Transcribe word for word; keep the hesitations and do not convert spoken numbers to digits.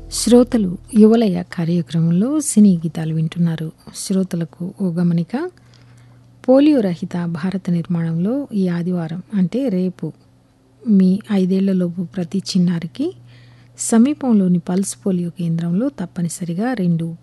శ్రోతలు యువలయ కార్యక్రమంలో సినీ గీతాలు వింటున్నారు. శ్రోతలకు ఓ గమనిక. పోలియో రహిత భారత నిర్మాణంలో ఈ ఆదివారం అంటే రేపు మీ ఐదేళ్లలోపు ప్రతి చిన్నారికి సమీపంలోని పల్స్ పోలియో కేంద్రంలో తప్పనిసరిగా రెండు